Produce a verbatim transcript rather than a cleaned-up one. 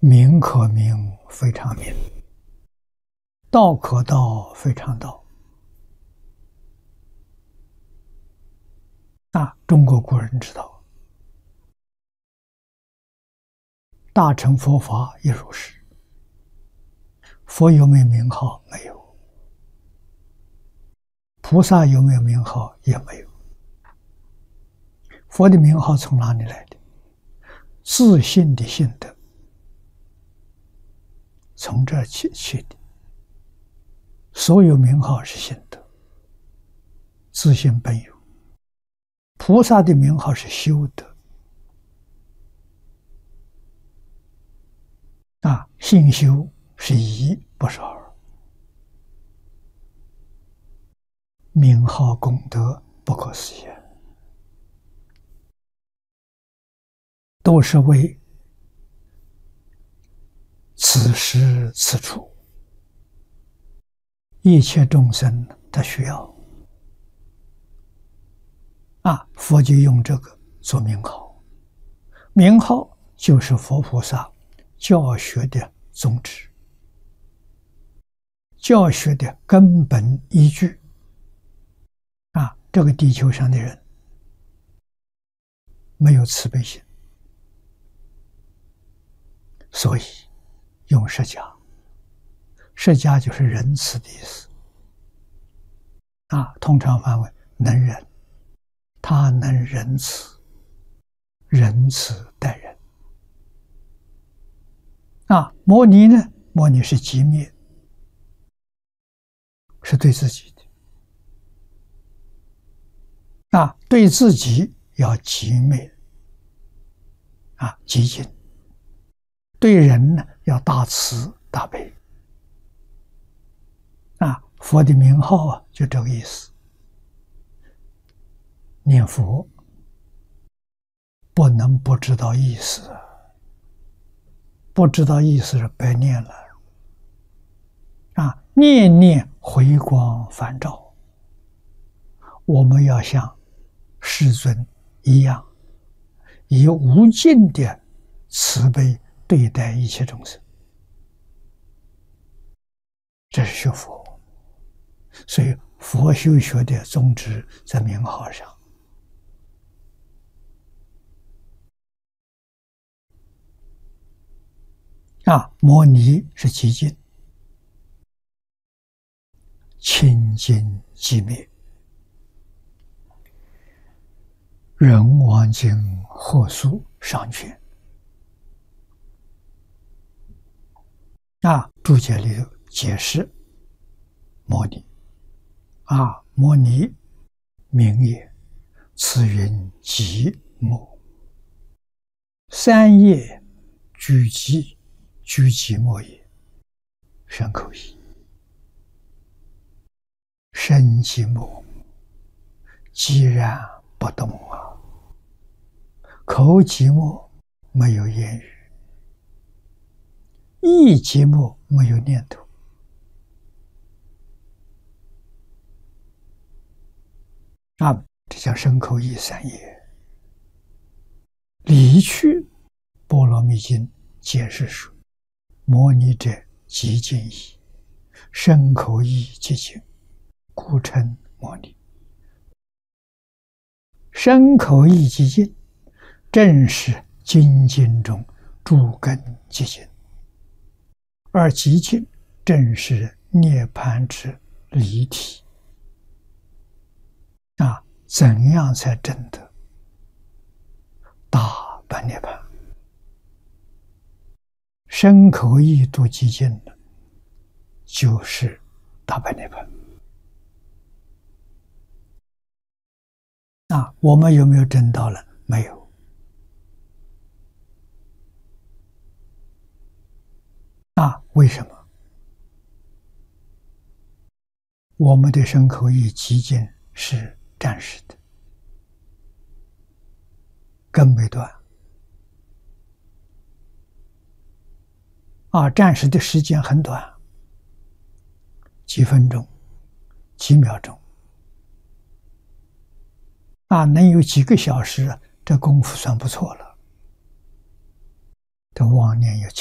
名可名，非常名；道可道，非常道。啊，中国古人知道，大乘佛法亦如是。佛有没有名号？没有。菩萨有没有名号？也没有。佛的名号从哪里来的？自信的信德，从这儿起去的。所有名号是信德，自信本有。菩萨的名号是修德，啊，信修是一，不是二。名号功德不可思议，都是为此时此处一切众生的需要。啊，佛就用这个做名号，名号就是佛菩萨教学的宗旨，教学的根本依据。啊，这个地球上的人没有慈悲心，所以用释迦，释迦就是仁慈的意思。啊，通常翻为能忍，他能仁慈，仁慈待人。啊，摩尼呢？摩尼是寂灭，是对自己的。啊，对自己要寂灭，啊，寂静；对人呢，要大慈大悲。啊，佛的名号啊，就这个意思。念佛不能不知道意思，不知道意思是白念了。啊，念念回光返照，我们要像世尊一样，以无尽的慈悲对待一切众生，这是学佛。所以佛修学的宗旨在名号上。啊，摩尼是寂静，清净寂灭。人王经后书上卷啊，注解里头解释摩尼。啊，摩尼名也，此云寂寞，三业居寂，居寂寞也。身口意，身寂寞，寂然不动啊；口寂寞，没有言语；意寂寞，没有念头。啊，这叫身口意三业。离趣波罗蜜经解释说：摩尼者，寂静矣，身口意寂静，故称摩尼。身口意寂静，正是精进中诸根寂静，而寂静正是涅槃之离体。啊，怎样才证得大般涅槃？身口意都寂静了，就是大般涅槃。啊，我们有没有证到了？没有。啊，为什么？我们的身口意寂静是暂时的，根没断。啊，暂时的时间很短，几分钟、几秒钟。啊，能有几个小时，这功夫算不错了。这妄念有